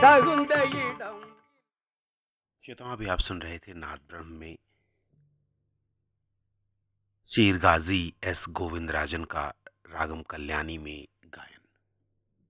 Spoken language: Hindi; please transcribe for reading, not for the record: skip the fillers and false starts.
தகுந்த இடம். श्रोताओं, अभी आप सुन रहे थे नाद ब्रह्म में शीरगाजी एस गोविंदराजन का रागम कल्याणी में